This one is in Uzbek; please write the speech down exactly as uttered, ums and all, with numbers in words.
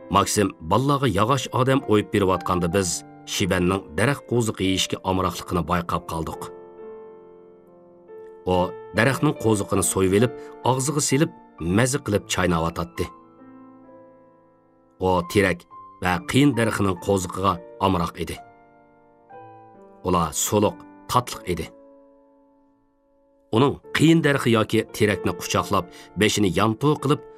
Maksim ballaga yağaş odam o'yib berayotganda biz Shibanning daraxt qo'ziq yeyishga amroqligini bayqab qoldik. O daraxtning qo'ziqini so'yib olib, og'ziga silib, maza qilib chaynayotdi. O terak va qiyin daraxtning qo'ziqiga amroq edi. Ular so'liq, tatliq edi. Uning qiyin daraxti yoki terakni quchoqlab, beshini yantoq qilib,